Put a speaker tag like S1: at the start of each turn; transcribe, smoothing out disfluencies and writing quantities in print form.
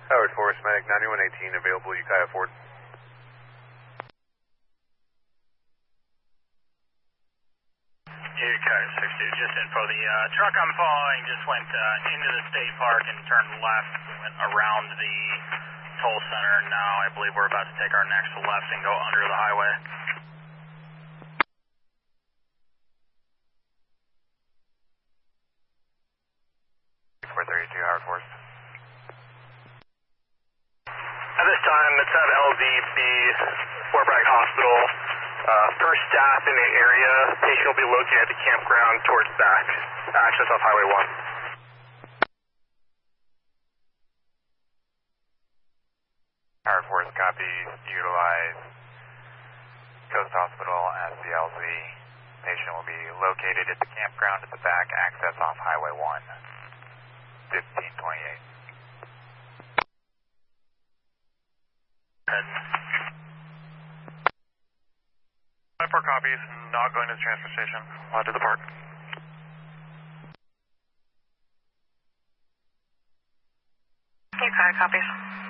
S1: Howard Forest, Medic 9118, available, Ukiah Ford.
S2: Ukiah 62, just info. The truck I'm following just went into the state park and turned left, went around the toll center, and now I believe we're about to take our next left and go under the highway.
S1: 432, Howard Forest.
S2: At this time, it's at LVB, Fort Bragg Hospital. Per staff in the area, patient will be located at the campground towards back, access off Highway 1.
S1: Howard Forest, copy. Utilize Coast Hospital as the LZ. Patient will be located at the campground at the back, access off Highway 1. 1528.
S2: 4 copies, not going to the transfer station, to the park.
S3: Ukiah copies.